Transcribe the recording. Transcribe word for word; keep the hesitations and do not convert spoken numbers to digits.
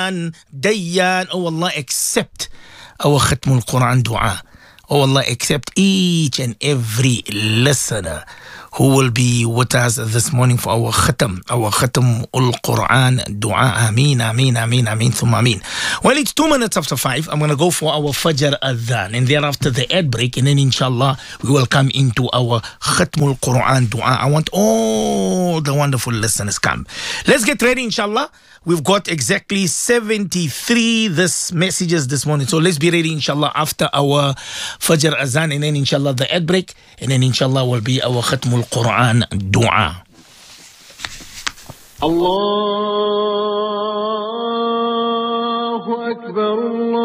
Rahman, Dayyan. Oh Allah, accept our Khatmul Quran dua. Oh Allah, accept each and every listener who will be with us this morning for our khatam, our khatam ul Quran dua. Ameen, ameen, ameen, ameen, thumma ameen. Well, it's two minutes after five. I'm going to go for our Fajr Adhan, and thereafter the ad break, and then inshallah we will come into our khatmul Quran dua. I want all the wonderful listeners come. Let's get ready, inshallah. We've got exactly seventy-three this messages this morning. So let's be ready, inshallah, after our Fajr Azan, and then inshallah the ad break, and then inshallah will be our Khatmul Quran dua. Allahu Akbar.